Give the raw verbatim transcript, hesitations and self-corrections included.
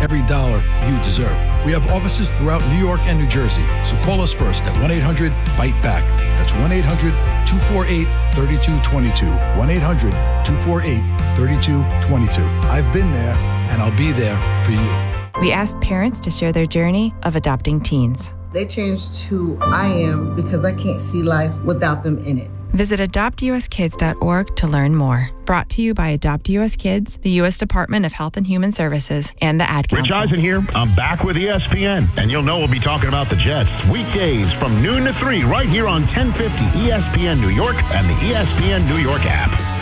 every dollar you deserve. We have offices throughout New York and New Jersey, so call us first at one eight hundred bite back. That's one eight hundred two four eight three two two two. one eight hundred two four eight three two two two. I've been there, and I'll be there for you. We asked parents to share their journey of adopting teens. They changed who I am because I can't see life without them in it. Visit adopt u s kids dot org to learn more. Brought to you by Adopt U S Kids, the U S Department of Health and Human Services, and the Ad Council. Rich Eisen here. I'm back with E S P N, and you'll know we'll be talking about the Jets weekdays from noon to three right here on ten fifty E S P N New York and the E S P N New York app.